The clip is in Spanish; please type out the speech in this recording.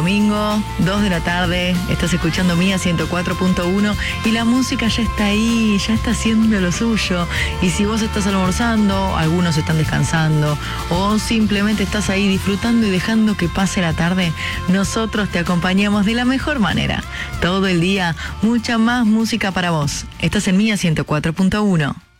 Domingo, 2 de la tarde, estás escuchando Mía 104.1 y la música ya está ahí, ya está haciendo lo suyo. Y si vos estás almorzando, algunos están descansando o simplemente estás ahí disfrutando y dejando que pase la tarde, nosotros te acompañamos de la mejor manera. Todo el día, mucha más música para vos. Estás en Mía 104.1.